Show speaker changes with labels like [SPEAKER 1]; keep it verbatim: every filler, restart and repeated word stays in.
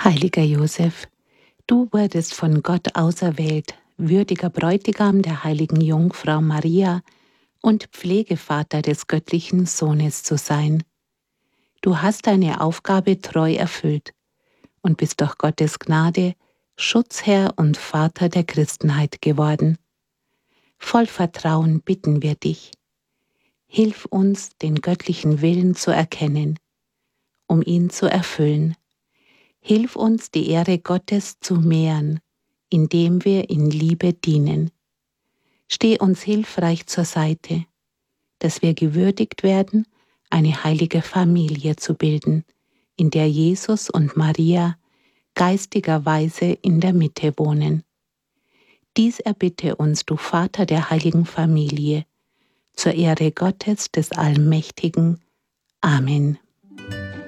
[SPEAKER 1] Heiliger Josef, du wurdest von Gott auserwählt, würdiger Bräutigam der heiligen Jungfrau Maria und Pflegevater des göttlichen Sohnes zu sein. Du hast deine Aufgabe treu erfüllt und bist durch Gottes Gnade Schutzherr und Vater der Christenheit geworden. Voll Vertrauen bitten wir dich. Hilf uns, den göttlichen Willen zu erkennen, um ihn zu erfüllen. Hilf uns, die Ehre Gottes zu mehren, indem wir in Liebe dienen. Steh uns hilfreich zur Seite, dass wir gewürdigt werden, eine heilige Familie zu bilden, in der Jesus und Maria geistigerweise in der Mitte wohnen. Dies erbitte uns, du Vater der heiligen Familie, zur Ehre Gottes des Allmächtigen. Amen.